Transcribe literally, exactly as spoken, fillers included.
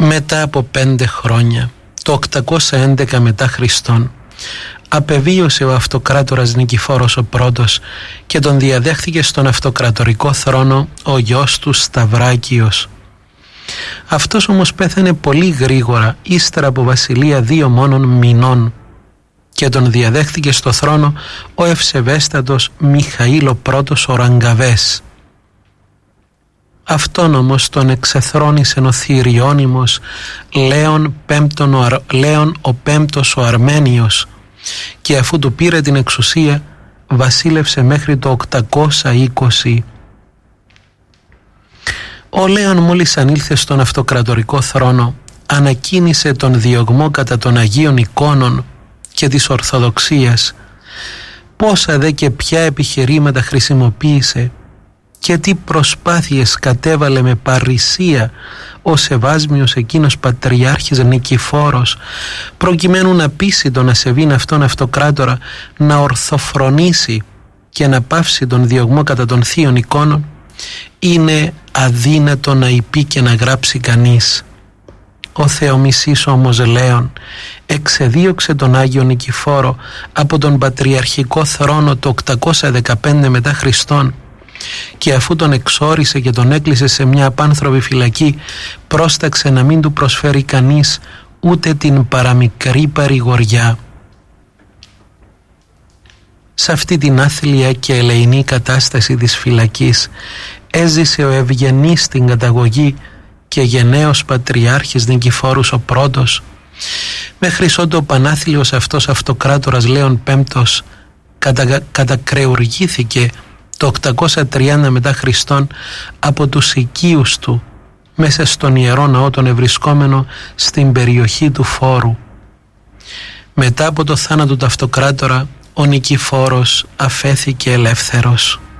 Μετά από πέντε χρόνια, το οκτακόσια έντεκα μετά Χριστόν, απεβίωσε ο αυτοκράτορας Νικηφόρος ο πρώτος και τον διαδέχθηκε στον αυτοκρατορικό θρόνο ο γιος του Σταυράκιος. Αυτός όμως πέθανε πολύ γρήγορα, ύστερα από βασιλεία δύο μόνον μηνών, και τον διαδέχθηκε στο θρόνο ο ευσεβέστατος Μιχαήλ ο πρώτος ο Ραγκαβές. Αυτόν όμως τον εξεθρόνησε ο θηριώνυμος Λέων, πέμπτον, ο, Λέων ο πέμπτος ο Αρμένιος, και αφού του πήρε την εξουσία βασίλευσε μέχρι το οκτακόσια είκοσι. Ο Λέων μόλις ανήλθε στον αυτοκρατορικό θρόνο ανακοίνησε τον διωγμό κατά των Αγίων Εικόνων και της Ορθοδοξίας. Πόσα δε και ποια επιχειρήματα χρησιμοποίησε και τι προσπάθειες κατέβαλε με παρρησία ο σεβάσμιος εκείνος πατριάρχης Νικηφόρος, προκειμένου να πείσει τον ασεβήν αυτόν αυτοκράτορα να ορθοφρονήσει και να πάυσει τον διωγμό κατά των θείων εικόνων, είναι αδύνατο να υπεί και να γράψει κανείς. Ο Θεομισής όμως Λέων εξεδίωξε τον Άγιο Νικηφόρο από τον πατριαρχικό θρόνο το οκτακόσια δεκαπέντε μετά Χριστόν, και αφού τον εξόρισε και τον έκλεισε σε μια απάνθρωπη φυλακή, πρόσταξε να μην του προσφέρει κανείς ούτε την παραμικρή παρηγοριά. Σε αυτή την άθλια και ελεηνή κατάσταση της φυλακής έζησε ο ευγενής στην καταγωγή και γενναίος πατριάρχης Νικηφόρος ο πρώτος, μέχρι ότου ο πανάθλιος αυτός αυτοκράτορας Λέων πέμπτος κατα, κατακρεουργήθηκε το οκτακόσια τριάντα μετά Χριστόν από τους οικείους του μέσα στον Ιερό Ναό τον ευρισκόμενο στην περιοχή του Φόρου. Μετά από το θάνατο του αυτοκράτορα ο Νικηφόρος αφέθηκε ελεύθερος.